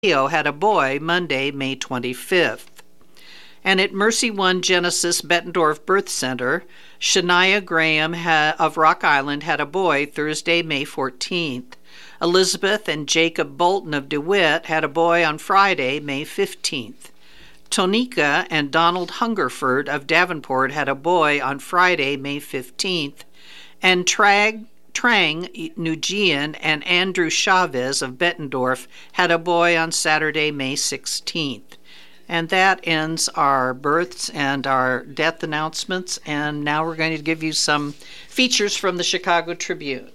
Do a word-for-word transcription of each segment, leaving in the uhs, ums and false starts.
had a boy Monday, May twenty-fifth. And at Mercy One Genesis Bettendorf Birth Center, Shania Graham ha- of Rock Island had a boy Thursday, May fourteenth. Elizabeth and Jacob Bolton of DeWitt had a boy on Friday, May fifteenth. Tonika and Donald Hungerford of Davenport had a boy on Friday, May fifteenth. And Trag Trang Nguyen and Andrew Chavez of Bettendorf had a boy on Saturday, May sixteenth. And that ends our births and our death announcements. And now we're going to give you some features from the Chicago Tribune.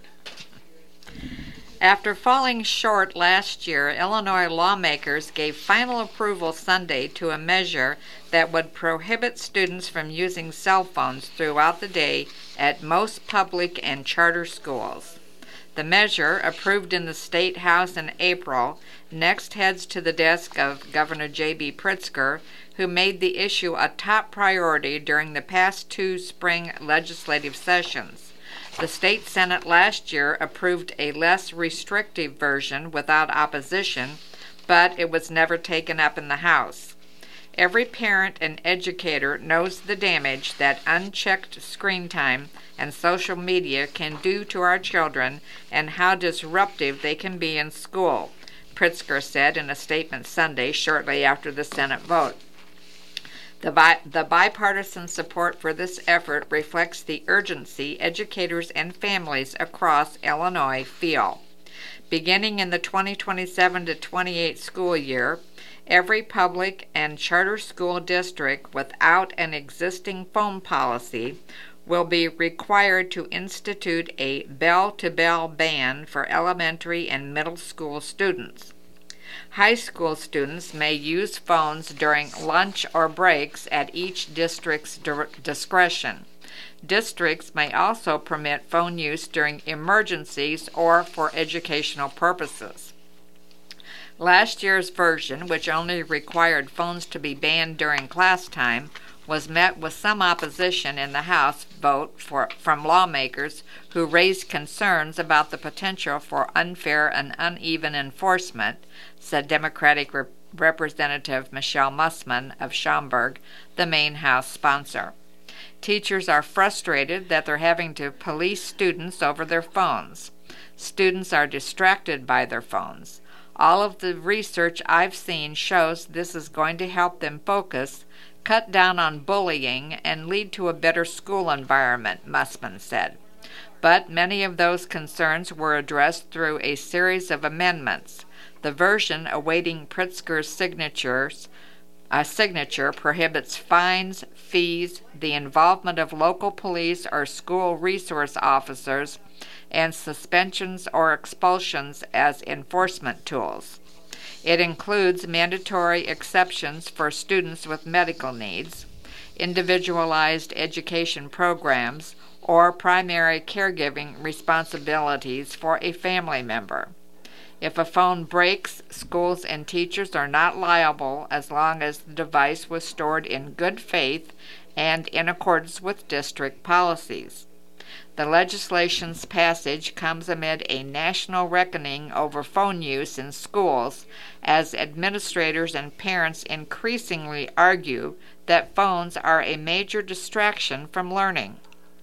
After falling short last year, Illinois lawmakers gave final approval Sunday to a measure that would prohibit students from using cell phones throughout the day at most public and charter schools. The measure, approved in the State House in April, next heads to the desk of Governor J B Pritzker, who made the issue a top priority during the past two spring legislative sessions. The state Senate last year approved a less restrictive version without opposition, but it was never taken up in the House. Every parent and educator knows the damage that unchecked screen time and social media can do to our children and how disruptive they can be in school, Pritzker said in a statement Sunday shortly after the Senate vote. The, bi- the bipartisan support for this effort reflects the urgency educators and families across Illinois feel. Beginning in the twenty twenty-seven to twenty-eight school year, every public and charter school district without an existing phone policy will be required to institute a bell-to-bell ban for elementary and middle school students. High school students may use phones during lunch or breaks at each district's discretion. Districts may also permit phone use during emergencies or for educational purposes. Last year's version, which only required phones to be banned during class time, was met with some opposition in the House vote for, from lawmakers who raised concerns about the potential for unfair and uneven enforcement, said Democratic Rep- Representative Michelle Mussman of Schaumburg, the main House sponsor. Teachers are frustrated that they're having to police students over their phones. Students are distracted by their phones. All of the research I've seen shows this is going to help them focus, cut down on bullying, and lead to a better school environment, Mussman said. But many of those concerns were addressed through a series of amendments. The version awaiting Pritzker's signatures, uh, signature prohibits fines, fees, the involvement of local police or school resource officers, and suspensions or expulsions as enforcement tools. It includes mandatory exceptions for students with medical needs, individualized education programs, or primary caregiving responsibilities for a family member. If a phone breaks, schools and teachers are not liable as long as the device was stored in good faith and in accordance with district policies. The legislation's passage comes amid a national reckoning over phone use in schools as administrators and parents increasingly argue that phones are a major distraction from learning.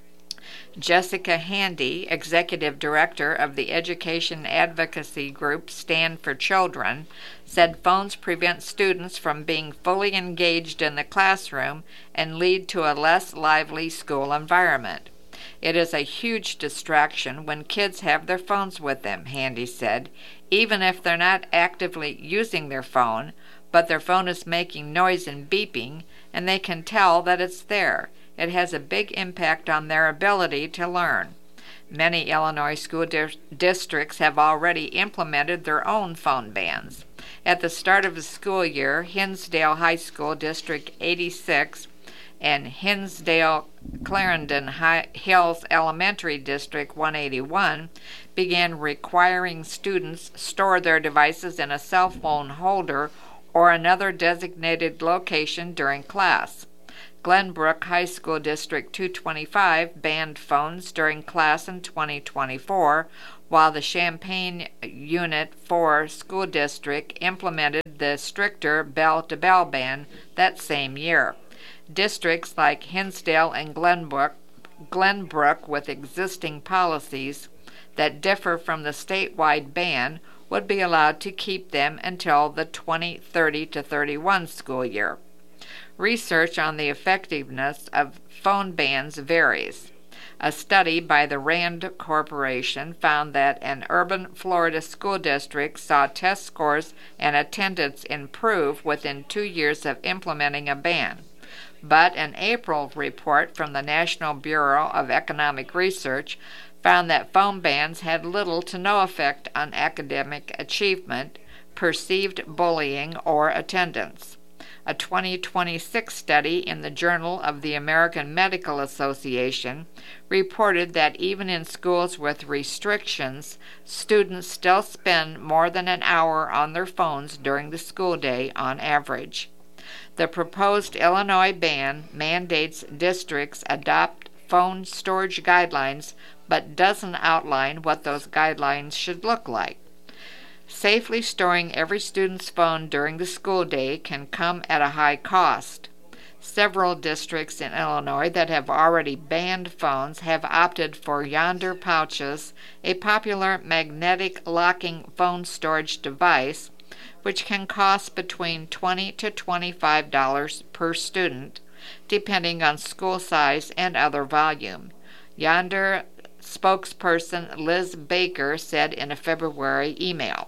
Jessica Handy, executive director of the education advocacy group Stand for Children, said phones prevent students from being fully engaged in the classroom and lead to a less lively school environment. It is a huge distraction when kids have their phones with them, Handy said, even if they're not actively using their phone, but their phone is making noise and beeping, and they can tell that it's there. It has a big impact on their ability to learn. Many Illinois school di- districts have already implemented their own phone bans. At the start of the school year, Hinsdale High School District eighty-six and Hinsdale Clarendon High Hills Elementary District one eighty-one began requiring students store their devices in a cell phone holder or another designated location during class. Glenbrook High School District two twenty-five banned phones during class in twenty twenty-four, while the Champaign Unit four school district implemented the stricter bell-to-bell ban that same year. Districts like Hinsdale and Glenbrook, Glenbrook with existing policies that differ from the statewide ban would be allowed to keep them until the twenty thirty to thirty-one school year. Research on the effectiveness of phone bans varies. A study by the RAND Corporation found that an urban Florida school district saw test scores and attendance improve within two years of implementing a ban. But an April report from the National Bureau of Economic Research found that phone bans had little to no effect on academic achievement, perceived bullying, or attendance. A twenty twenty-six study in the Journal of the American Medical Association reported that even in schools with restrictions, students still spend more than an hour on their phones during the school day on average. The proposed Illinois ban mandates districts adopt phone storage guidelines but doesn't outline what those guidelines should look like. Safely storing every student's phone during the school day can come at a high cost. Several districts in Illinois that have already banned phones have opted for Yondr pouches, a popular magnetic locking phone storage device, which can cost between twenty to twenty-five dollars per student, depending on school size and other volume. Yondr spokesperson Liz Baker said in a February email.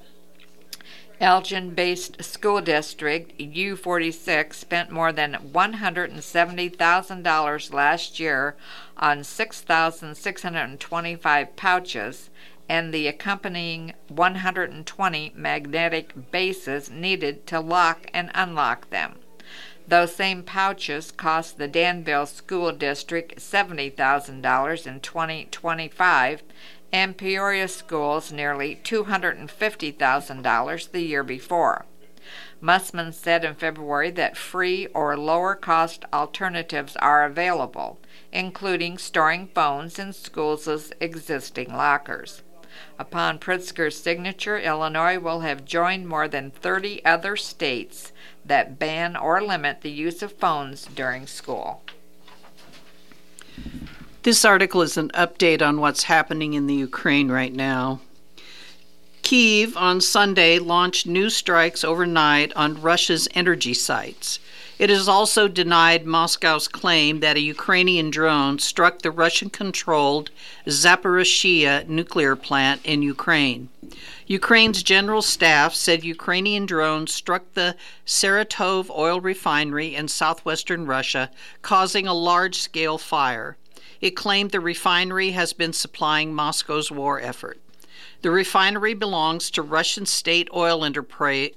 Elgin-based school district U forty-six spent more than one hundred seventy thousand dollars last year on six thousand six hundred twenty-five pouches and the accompanying one hundred twenty magnetic bases needed to lock and unlock them. Those same pouches cost the Danville School District seventy thousand dollars in twenty twenty-five and Peoria Schools nearly two hundred fifty thousand dollars the year before. Mussman said in February that free or lower-cost alternatives are available, including storing phones in schools' existing lockers. Upon Pritzker's signature, Illinois will have joined more than thirty other states that ban or limit the use of phones during school. This article is an update on what's happening in the Ukraine right now. Kyiv on Sunday launched new strikes overnight on Russia's energy sites. It has also denied Moscow's claim that a Ukrainian drone struck the Russian-controlled Zaporizhzhia nuclear plant in Ukraine. Ukraine's general staff said Ukrainian drones struck the Saratov oil refinery in southwestern Russia, causing a large-scale fire. It claimed the refinery has been supplying Moscow's war effort. The refinery belongs to Russian state oil enterprise,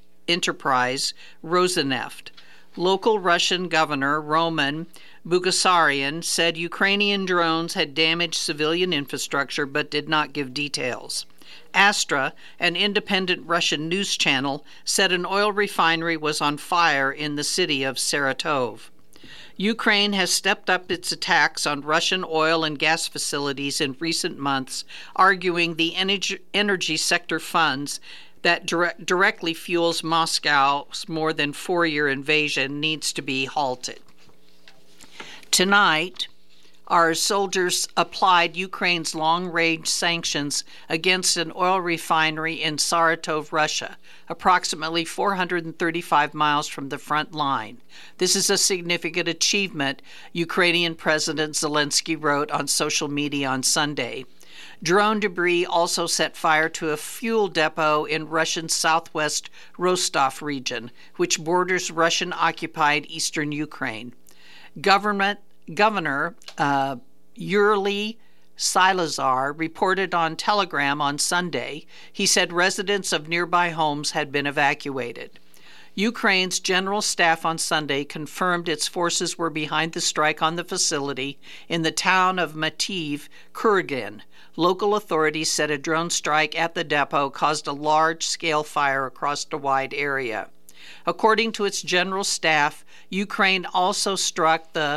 Rosneft. Local Russian Governor Roman Bughassarian said Ukrainian drones had damaged civilian infrastructure but did not give details. Astra, an independent Russian news channel, said an oil refinery was on fire in the city of Saratov. Ukraine has stepped up its attacks on Russian oil and gas facilities in recent months, arguing the energy, energy sector funds that direct, directly fuels Moscow's more than four-year invasion needs to be halted. Tonight, our soldiers applied Ukraine's long-range sanctions against an oil refinery in Saratov, Russia, approximately four hundred thirty-five miles from the front line. This is a significant achievement, Ukrainian President Zelensky wrote on social media on Sunday. Drone debris also set fire to a fuel depot in Russian southwest Rostov region, which borders Russian-occupied eastern Ukraine. Government Governor uh, Yuri Silazar reported on Telegram on Sunday. He said residents of nearby homes had been evacuated. Ukraine's general staff on Sunday confirmed its forces were behind the strike on the facility in the town of Mativ, Kurgan. Local authorities said a drone strike at the depot caused a large-scale fire across a wide area. According to its general staff, Ukraine also struck the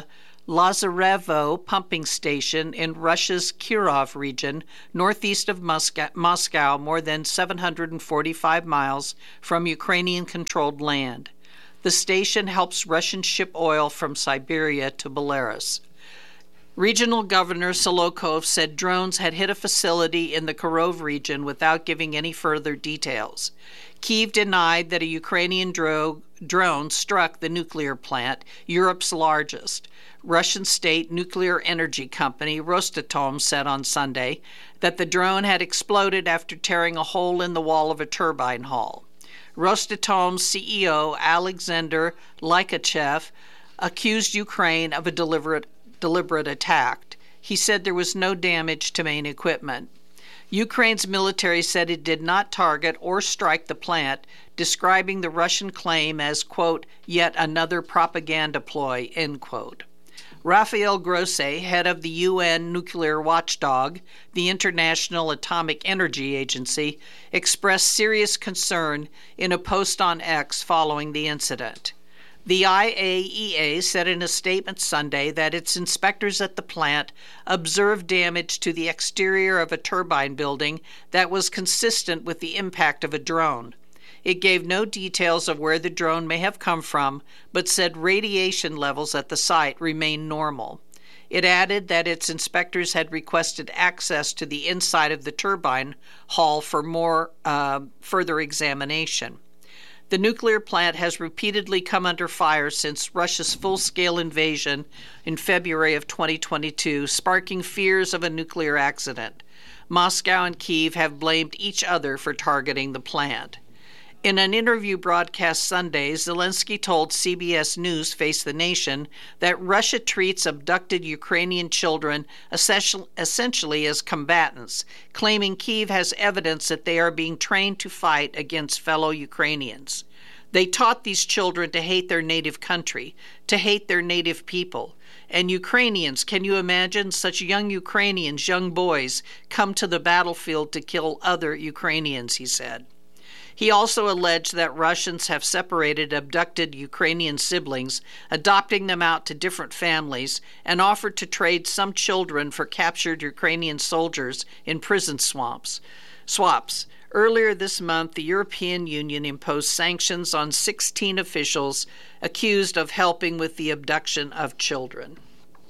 Lazarevo pumping station in Russia's Kirov region, northeast of Moscow, Moscow, more than seven hundred forty-five miles from Ukrainian-controlled land. The station helps Russians ship oil from Siberia to Belarus. Regional Governor Solokov said drones had hit a facility in the Kirov region without giving any further details. Kyiv denied that a Ukrainian dro- drone struck the nuclear plant, Europe's largest. Russian state nuclear energy company Rosatom said on Sunday that the drone had exploded after tearing a hole in the wall of a turbine hall. Rosatom's C E O, Alexander Lykachev, accused Ukraine of a deliberate, deliberate attack. He said there was no damage to main equipment. Ukraine's military said it did not target or strike the plant, describing the Russian claim as, quote, yet another propaganda ploy, end quote. Rafael Grossi, head of the U N nuclear watchdog, the International Atomic Energy Agency, expressed serious concern in a post on X following the incident. The I A E A said in a statement Sunday that its inspectors at the plant observed damage to the exterior of a turbine building that was consistent with the impact of a drone. It gave no details of where the drone may have come from, but said radiation levels at the site remain normal. It added that its inspectors had requested access to the inside of the turbine hall for more uh, further examination. The nuclear plant has repeatedly come under fire since Russia's full-scale invasion in February of twenty twenty-two, sparking fears of a nuclear accident. Moscow and Kyiv have blamed each other for targeting the plant. In an interview broadcast Sunday, Zelensky told C B S News Face the Nation that Russia treats abducted Ukrainian children essentially as combatants, claiming Kyiv has evidence that they are being trained to fight against fellow Ukrainians. They taught these children to hate their native country, to hate their native people. And Ukrainians, can you imagine such young Ukrainians, young boys, come to the battlefield to kill other Ukrainians, he said. He also alleged that Russians have separated abducted Ukrainian siblings, adopting them out to different families, and offered to trade some children for captured Ukrainian soldiers in prison swamps. swaps. Earlier this month, the European Union imposed sanctions on sixteen officials accused of helping with the abduction of children.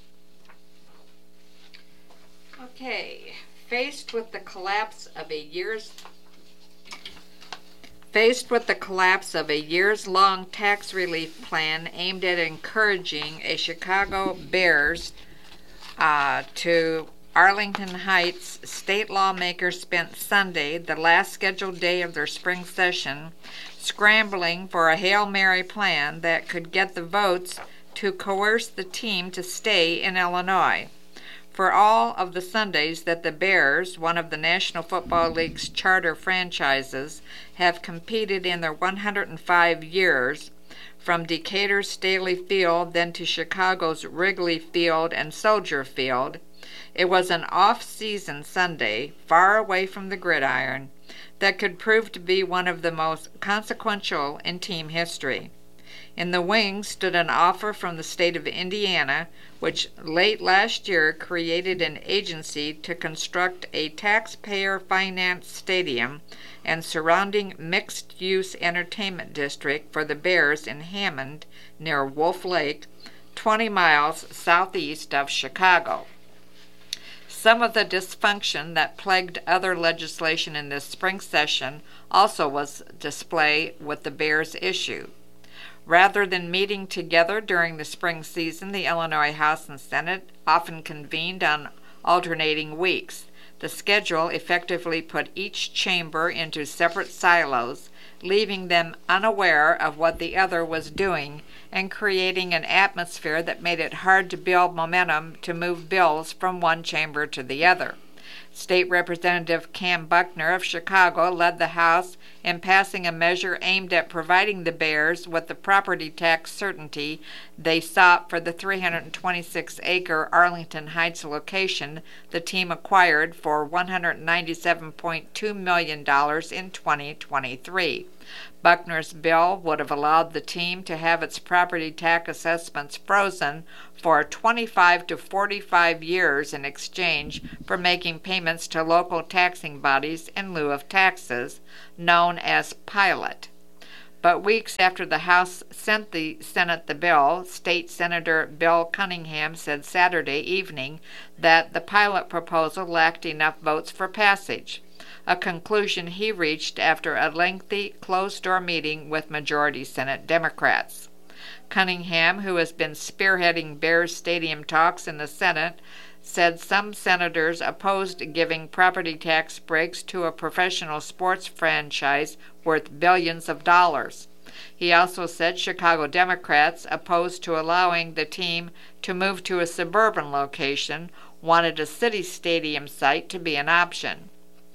Okay, faced with the collapse of a year's Faced with the collapse of a years-long tax relief plan aimed at encouraging a Chicago Bears uh, to Arlington Heights, state lawmakers spent Sunday, the last scheduled day of their spring session, scrambling for a Hail Mary plan that could get the votes to coerce the team to stay in Illinois. For all of the Sundays that the Bears, one of the National Football League's charter franchises, have competed in their one hundred five years, from Decatur's Staley Field, then to Chicago's Wrigley Field and Soldier Field, it was an off-season Sunday, far away from the gridiron, that could prove to be one of the most consequential in team history. In the wings stood an offer from the state of Indiana, which late last year created an agency to construct a taxpayer-financed stadium and surrounding mixed-use entertainment district for the Bears in Hammond, near Wolf Lake, twenty miles southeast of Chicago. Some of the dysfunction that plagued other legislation in this spring session also was displayed with the Bears issue. Rather than meeting together during the spring season, the Illinois House and Senate often convened on alternating weeks. The schedule effectively put each chamber into separate silos, leaving them unaware of what the other was doing and creating an atmosphere that made it hard to build momentum to move bills from one chamber to the other. State Representative Cam Buckner of Chicago led the House in passing a measure aimed at providing the Bears with the property tax certainty they sought for the three hundred twenty-six acre Arlington Heights location the team acquired for one hundred ninety-seven point two million dollars in twenty twenty-three. Buckner's bill would have allowed the team to have its property tax assessments frozen for twenty-five to forty-five years in exchange for making payments to local taxing bodies in lieu of taxes, known as pilot. But weeks after the House sent the Senate the bill, State Senator Bill Cunningham said Saturday evening that the pilot proposal lacked enough votes for passage, a conclusion he reached after a lengthy closed-door meeting with majority Senate Democrats. Cunningham, who has been spearheading Bears Stadium talks in the Senate, said some senators opposed giving property tax breaks to a professional sports franchise worth billions of dollars. He also said Chicago Democrats, opposed to allowing the team to move to a suburban location, wanted a city stadium site to be an option.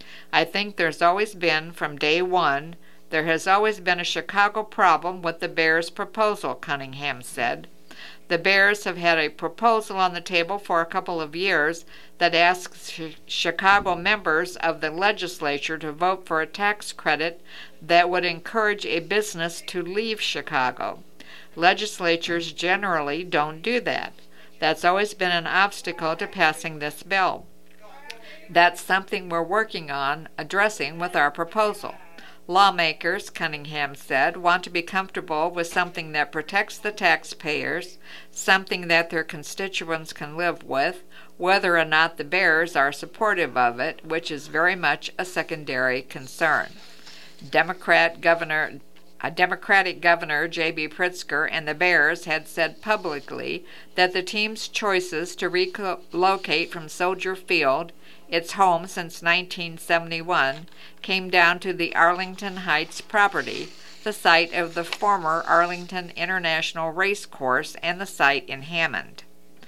I think there's always been, from day one, there has always been a Chicago problem with the Bears' proposal, Cunningham said. The Bears have had a proposal on the table for a couple of years that asks sh- Chicago members of the legislature to vote for a tax credit that would encourage a business to leave Chicago. Legislatures generally don't do that. That's always been an obstacle to passing this bill. That's something we're working on addressing with our proposal. Lawmakers, Cunningham said, want to be comfortable with something that protects the taxpayers, something that their constituents can live with, whether or not the Bears are supportive of it, which is very much a secondary concern. Democrat Governor A Democratic Governor, J B Pritzker, and the Bears had said publicly that the team's choices to relocate from Soldier Field, its home since nineteen seventy-one, came down to the Arlington Heights property, the site of the former Arlington International Race Course and the site in Hammond.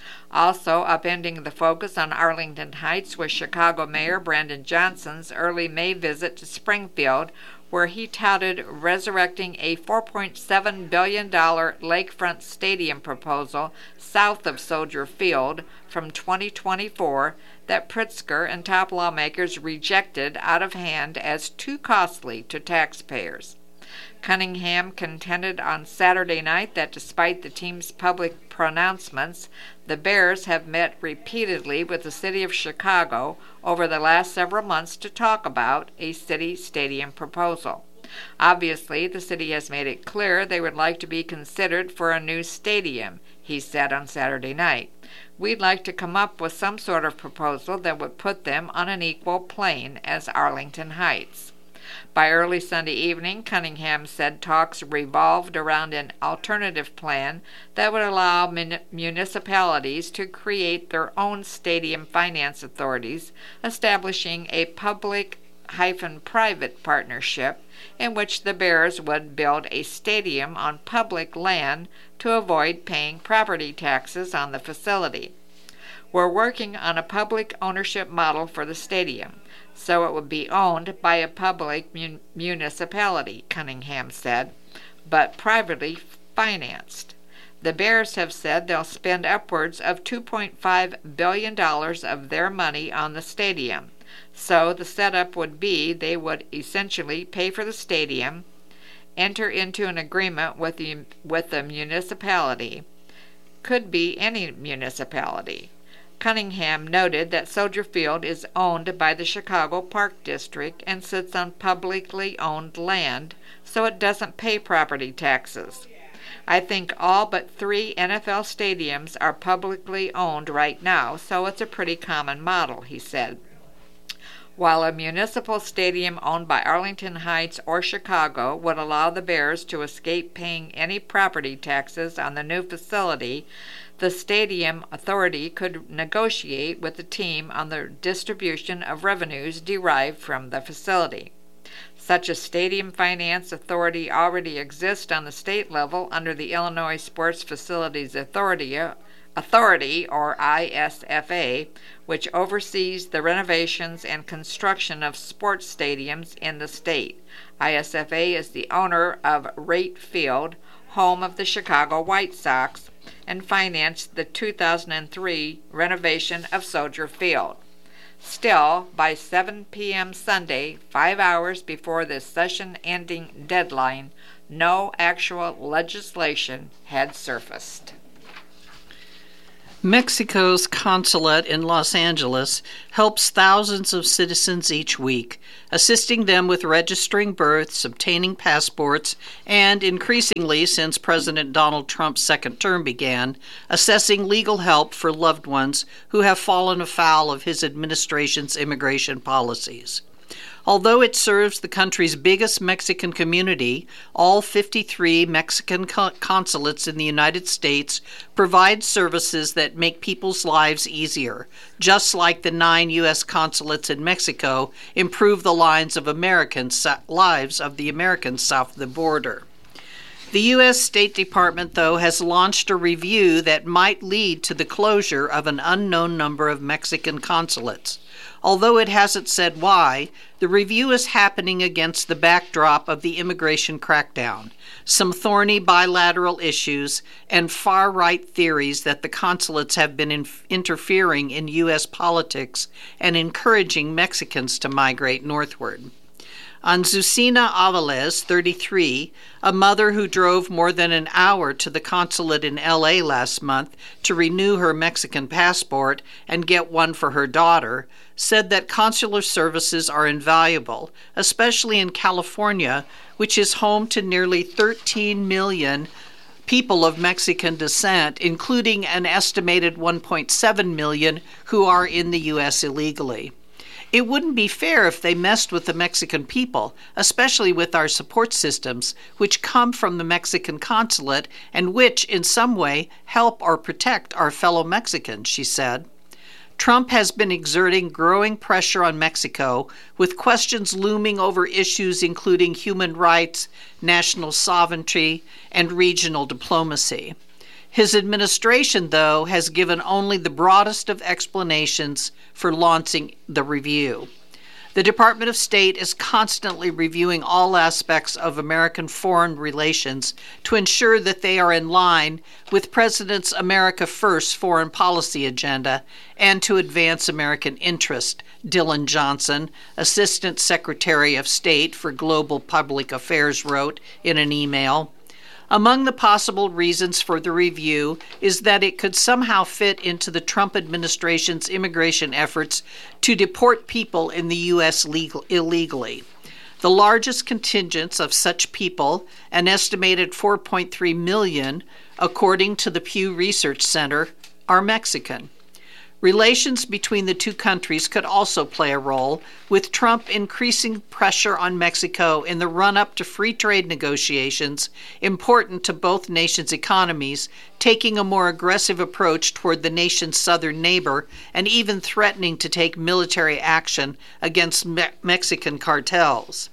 Also upending the focus on Arlington Heights was Chicago Mayor Brandon Johnson's early May visit to Springfield, where he touted resurrecting a four point seven billion dollars lakefront stadium proposal south of Soldier Field from twenty twenty-four that Pritzker and top lawmakers rejected out of hand as too costly to taxpayers. Cunningham contended on Saturday night that despite the team's public pronouncements, the Bears have met repeatedly with the city of Chicago over the last several months to talk about a city stadium proposal. Obviously, the city has made it clear they would like to be considered for a new stadium, he said on Saturday night. We'd like to come up with some sort of proposal that would put them on an equal plane as Arlington Heights. By early Sunday evening, Cunningham said talks revolved around an alternative plan that would allow mun- municipalities to create their own stadium finance authorities, establishing a public-private partnership in which the Bears would build a stadium on public land to avoid paying property taxes on the facility. We're working on a public ownership model for the stadium, so it would be owned by a public mun- municipality, Cunningham said, but privately financed. The Bears have said they'll spend upwards of two point five billion dollars of their money on the stadium. So the setup would be they would essentially pay for the stadium, enter into an agreement with the, with the municipality, could be any municipality. Cunningham noted that Soldier Field is owned by the Chicago Park District and sits on publicly owned land, so it doesn't pay property taxes. I think all but three N F L stadiums are publicly owned right now, so it's a pretty common model, he said. While a municipal stadium owned by Arlington Heights or Chicago would allow the Bears to escape paying any property taxes on the new facility, the stadium authority could negotiate with the team on the distribution of revenues derived from the facility. Such a stadium finance authority already exists on the state level under the Illinois Sports Facilities Authority, Authority, or I S F A, which oversees the renovations and construction of sports stadiums in the state. I S F A is the owner of Rate Field, home of the Chicago White Sox, and financed the two thousand three renovation of Soldier Field. Still, by seven p.m. Sunday, five hours before the session-ending deadline, no actual legislation had surfaced. Mexico's consulate in Los Angeles helps thousands of citizens each week, assisting them with registering births, obtaining passports, and increasingly, since President Donald Trump's second term began, assessing legal help for loved ones who have fallen afoul of his administration's immigration policies. Although it serves the country's biggest Mexican community, all fifty-three Mexican consulates in the United States provide services that make people's lives easier, just like the nine U S consulates in Mexico improve the lives of Americans, lives of the Americans south of the border. The U S State Department, though, has launched a review that might lead to the closure of an unknown number of Mexican consulates. Although it hasn't said why, the review is happening against the backdrop of the immigration crackdown, some thorny bilateral issues, and far-right theories that the consulates have been in- interfering in U S politics and encouraging Mexicans to migrate northward. Azucena Alvarez, thirty-three, a mother who drove more than an hour to the consulate in L A last month to renew her Mexican passport and get one for her daughter, said that consular services are invaluable, especially in California, which is home to nearly thirteen million people of Mexican descent, including an estimated one point seven million who are in the U S illegally. It wouldn't be fair if they messed with the Mexican people, especially with our support systems, which come from the Mexican consulate and which, in some way, help or protect our fellow Mexicans, she said. Trump has been exerting growing pressure on Mexico, with questions looming over issues including human rights, national sovereignty, and regional diplomacy. His administration, though, has given only the broadest of explanations for launching the review. The Department of State is constantly reviewing all aspects of American foreign relations to ensure that they are in line with President's America First foreign policy agenda and to advance American interest, Dylan Johnson, Assistant Secretary of State for Global Public Affairs, wrote in an email. Among the possible reasons for the review is that it could somehow fit into the Trump administration's immigration efforts to deport people in the U S legal, illegally. The largest contingents of such people, an estimated four point three million, according to the Pew Research Center, are Mexican. Relations between the two countries could also play a role, with Trump increasing pressure on Mexico in the run-up to free trade negotiations, important to both nations' economies, taking a more aggressive approach toward the nation's southern neighbor, and even threatening to take military action against Me- Mexican cartels.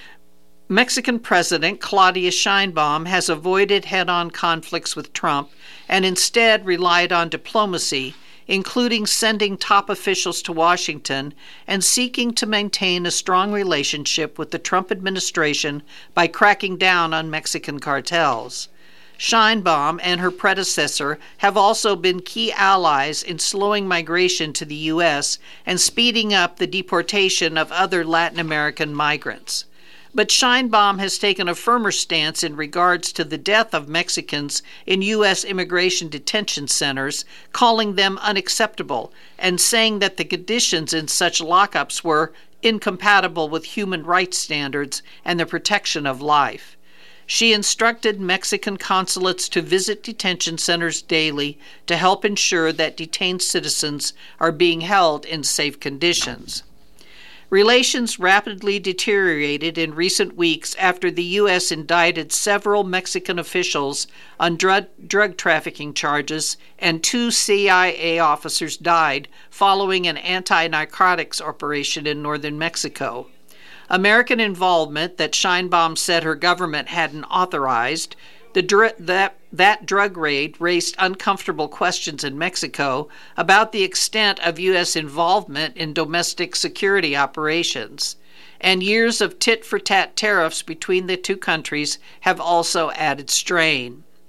Mexican President Claudia Sheinbaum has avoided head-on conflicts with Trump and instead relied on diplomacy, including sending top officials to Washington and seeking to maintain a strong relationship with the Trump administration by cracking down on Mexican cartels. Sheinbaum and her predecessor have also been key allies in slowing migration to the U S and speeding up the deportation of other Latin American migrants. But Sheinbaum has taken a firmer stance in regards to the death of Mexicans in U S immigration detention centers, calling them unacceptable and saying that the conditions in such lockups were incompatible with human rights standards and the protection of life. She instructed Mexican consulates to visit detention centers daily to help ensure that detained citizens are being held in safe conditions. Relations rapidly deteriorated in recent weeks after the U S indicted several Mexican officials on drug, drug trafficking charges, and two C I A officers died following an anti-narcotics operation in northern Mexico. American involvement that Sheinbaum said her government hadn't authorized, the dr- that, that drug raid raised uncomfortable questions in Mexico about the extent of U S involvement in domestic security operations, and years of tit-for-tat tariffs between the two countries have also added strain.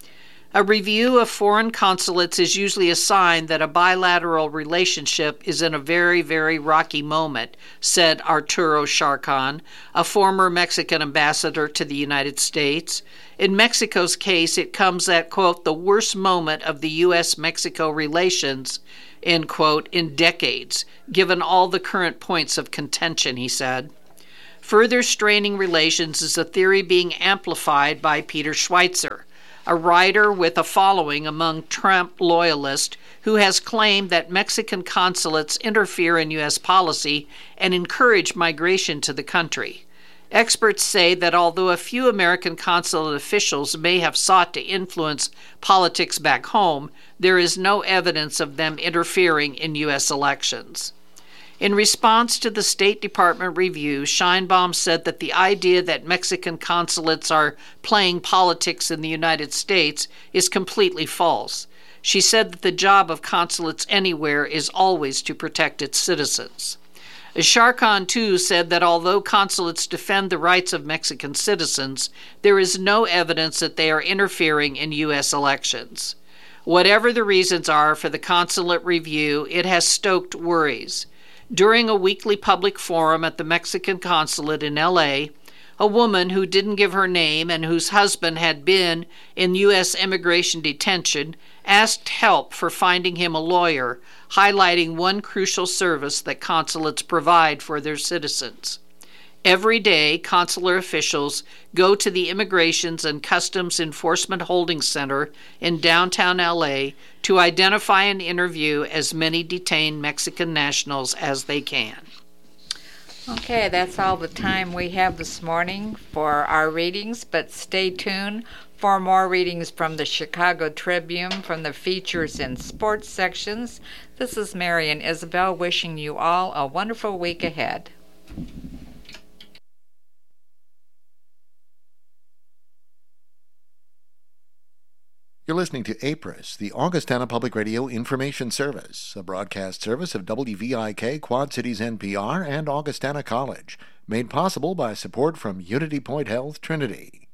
A review of foreign consulates is usually a sign that a bilateral relationship is in a very, very rocky moment, said Arturo Sharcon, a former Mexican ambassador to the United States. In Mexico's case, it comes at, quote, the worst moment of the U S Mexico relations, end quote, in decades, given all the current points of contention, he said. Further straining relations is a theory being amplified by Peter Schweitzer, a writer with a following among Trump loyalists who has claimed that Mexican consulates interfere in U S policy and encourage migration to the country. Experts say that although a few American consulate officials may have sought to influence politics back home, there is no evidence of them interfering in U S elections. In response to the State Department review, Sheinbaum said that the idea that Mexican consulates are playing politics in the United States is completely false. She said that the job of consulates anywhere is always to protect its citizens. Sharcon, too, said that although consulates defend the rights of Mexican citizens, there is no evidence that they are interfering in U S elections. Whatever the reasons are for the consulate review, it has stoked worries. During a weekly public forum at the Mexican consulate in L A, a woman who didn't give her name and whose husband had been in U S immigration detention asked help for finding him a lawyer, highlighting one crucial service that consulates provide for their citizens. Every day, consular officials go to the Immigrations and Customs Enforcement Holding Center in downtown L A to identify and interview as many detained Mexican nationals as they can. Okay, that's all the time we have this morning for our readings, but stay tuned for more readings from the Chicago Tribune from the features and sports sections. This is Mary and Isabel wishing you all a wonderful week ahead. You're listening to A P R I S, the Augustana Public Radio Information Service, a broadcast service of W V I K, Quad Cities N P R, and Augustana College, made possible by support from Unity Point Health Trinity.